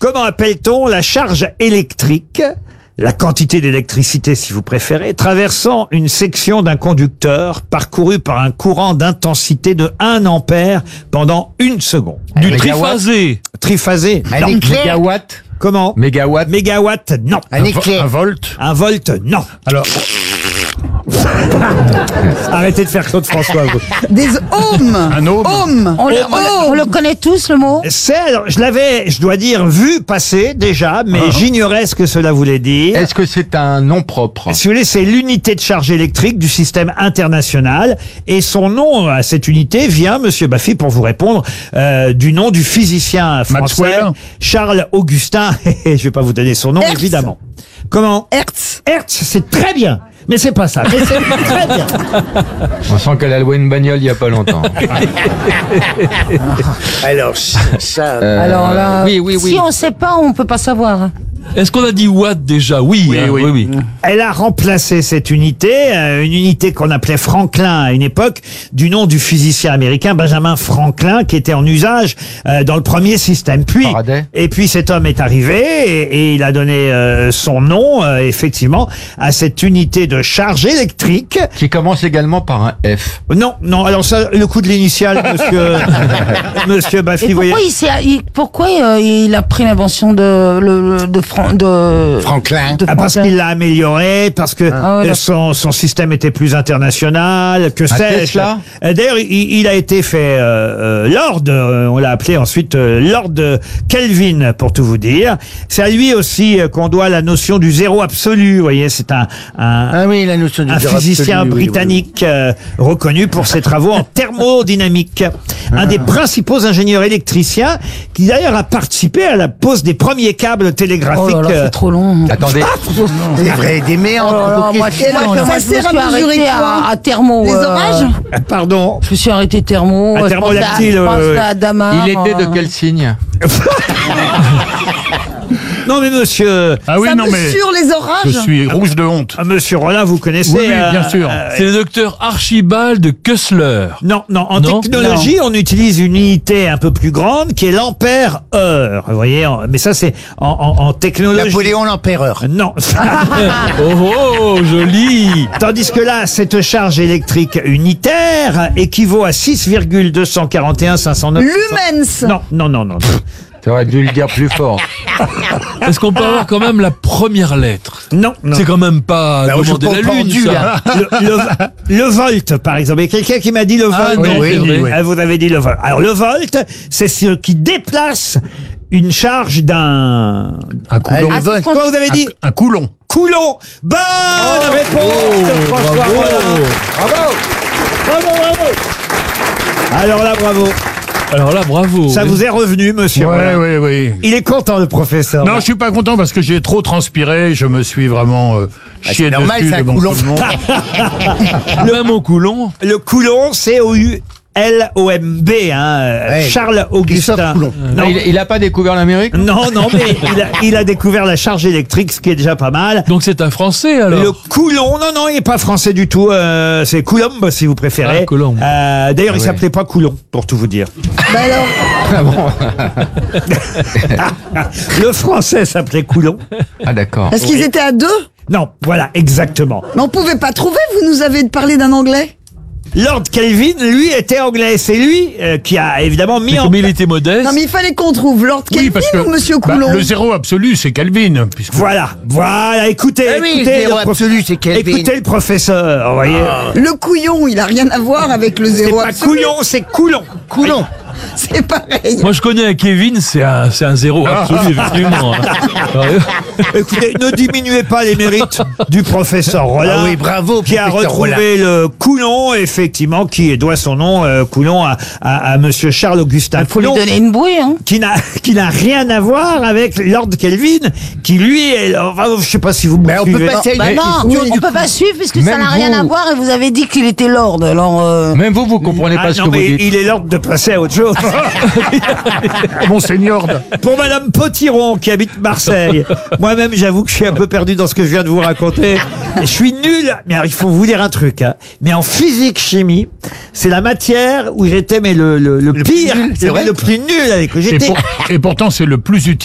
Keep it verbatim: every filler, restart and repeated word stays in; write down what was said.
Comment appelle-t-on la charge électrique, la quantité d'électricité si vous préférez, traversant une section d'un conducteur parcouru par un courant d'intensité de un ampère pendant une seconde? Du mégawatt. triphasé. Triphasé? Un Non. éclair. Mégawatt. Comment? Mégawatt. Mégawatt? Non. Un éclair. Un volt. Un volt? Non. Alors, Arrêtez de faire Claude François, vous. Des ohms. Un ohm. Ohm. On le, Oh, on le- on le connaît tous, le mot? C'est, alors, je l'avais, je dois dire, vu passer déjà, mais j'ignorais ce que cela voulait dire. Est-ce que c'est un nom propre? Si vous voulez, c'est l'unité de charge électrique du système international. Et son nom à cette unité vient, monsieur Baffy, pour vous répondre, euh, du nom du physicien français, Maxwell. Charles Augustin. Et je vais pas vous donner son nom, Hertz. évidemment. Comment? Hertz. Hertz, c'est très bien. Mais c'est pas ça. Mais c'est très bien. On sent qu'elle a loué une bagnole il y a pas longtemps. Alors, ça, ça, Euh, Alors là, oui, oui, oui. si on sait pas, on peut pas savoir. Est-ce qu'on a dit watt déjà? Oui, Oui, hein, oui. oui, oui. Elle a remplacé cette unité, euh, une unité qu'on appelait Franklin à une époque, du nom du physicien américain Benjamin Franklin, qui était en usage euh, dans le premier système. Puis, Faraday. et puis cet homme est arrivé et, et il a donné euh, son nom, euh, effectivement, à cette unité de charge électrique. Qui commence également par un F. Non, non, alors ça, le coup de l'initiale, monsieur, monsieur Baffy, Et vous voyez. pourquoi il, s'est- il- pourquoi euh, il a pris l'invention de, le, le- de, Fran- de, Franklin. de Ah, parce Franklin qu'il l'a amélioré, parce que Ah ouais, euh, son, son système était plus international, que sais-je. Tesla Euh, D'ailleurs, il, il a été fait euh, euh, Lord, euh, on l'a appelé ensuite euh, Lord Kelvin, pour tout vous dire. C'est à lui aussi euh, qu'on doit la notion du zéro absolu, vous voyez, c'est un, un, Ah oui, la notion du un zéro physicien absolu, oui, oui, britannique euh, reconnu pour ses travaux en thermodynamique. Un des principaux ingénieurs électriciens qui d'ailleurs a participé à la pose des premiers câbles télégraphiques. Oh là là, euh, c'est trop long. Attendez. oui. C'est vrai, des Oh méandres. là là, moi, Et alors, moi, ça moi, je me sert à suis mesurer arrêtée quoi à, à thermo. Les euh, orages Pardon. Je me suis arrêté thermo. À je thermolactyle, pensais à- je euh, pensais à Damar, Il était de euh, quel signe? Non mais monsieur, Ah oui, Ça non, mais mesure les orages. je suis rouge de honte. ah, monsieur Rollin, vous connaissez Oui, oui, euh, bien sûr. euh, C'est le docteur Archibald Kessler. non, non, en Non. technologie, on utilise une unité un peu plus grande qui est l'ampère-heure. Vous voyez, en- mais ça c'est en, en, en technologie. Napoléon l'empereur. Non. Oh, oh, joli. Tandis que là, cette charge électrique unitaire équivaut à six virgule deux cent quarante et un cinq cent neuf. Lumens. Non, non, non, non. T'aurais dû le dire plus fort. Est-ce qu'on peut avoir quand même la première lettre? Non, non. C'est quand même pas Bah, je demander suis la pas lune, pendu, ça. Le, le, le volt, par exemple. Il y a quelqu'un qui m'a dit le volt. Ah, non, oui, c'est oui, vrai. oui. Ah, vous avez dit le volt. Alors, le volt, c'est ce qui déplace une charge d'un... Un coulon. Ah, Attends, Quoi vous avez dit? Un coulon. Coulon. Bonne réponse de François Rollin. Bravo. Bravo, bravo. Alors là, bravo. Alors là, bravo. Ça vous est revenu, monsieur Ouais, Rollin. oui, oui. Il est content, le professeur. Non, je suis pas content parce que j'ai trop transpiré. Je me suis vraiment euh, chié c'est normal, dessus c'est un devant coulon. tout le monde. Même au Coulon. Le Coulon, c'est O U L O M B, hein, Ouais, Charles Augustin. Christophe Coulon. Non, Il, il a pas découvert l'Amérique? non, non, mais il a, il a découvert la charge électrique, ce qui est déjà pas mal. Donc c'est un Français alors. Le Coulon, non, non, il est pas français du tout. Euh, c'est Coulomb, si vous préférez. Ah, Coulomb. Euh, D'ailleurs, il ouais. s'appelait pas Coulon, pour tout vous dire. Bah alors, Ah bon. Le français s'appelait Coulon. Ah d'accord. est-ce qu'ils étaient à deux? Non, voilà, exactement. Mais on pouvait pas trouver, vous nous avez parlé d'un anglais. Lord Kelvin, lui, était anglais. C'est lui euh, qui a évidemment mis Mais en comme il était modeste. Non mais il fallait qu'on trouve Lord Oui, Kelvin parce que ou Monsieur bah, Coulon. le zéro absolu, c'est Kelvin. Puisque... Voilà, voilà, écoutez, Ah oui, le écoutez, zéro le prof- absolu, c'est Kelvin. écoutez le professeur, vous voyez. Le couillon, il a rien à voir avec le C'est zéro pas absolu. couillon, c'est Coulon. Coulon. C'est pareil. Moi je connais un Kevin, c'est un, c'est un zéro absolu, effectivement. Écoutez, ne diminuez pas les mérites du professeur Rollin. Ah oui, bravo, Qui a professeur retrouvé le Coulon, effectivement, qui doit son nom, euh, Coulon, à, à, à monsieur Charles Augustin Il faut lui Coulon. donner une bouée, hein. Qui n'a, qui n'a rien à voir avec Lord Kelvin, qui lui est, enfin, je sais pas si vous me Mais on peut suivez. passer à une Bah autre non, question, on du peut coup. pas suivre puisque ça Même n'a rien vous. à voir et vous avez dit qu'il était lord. Alors, euh, Même vous, vous comprenez Ah pas ce non, que vous mais dites. il est l'ordre de passer à autre chose. Monseigneur. Pour Madame Potiron, qui habite Marseille. Moi-même, j'avoue que je suis un peu perdu dans ce que je viens de vous raconter. Je suis nul. Mais alors, il faut vous dire un truc, hein. Mais en physique-chimie, c'est la matière où j'étais, mais le, le, le, Le plus pire, nul, c'est le, vrai le plus nul avec. Et, J'étais pour- et pourtant, c'est le plus utile.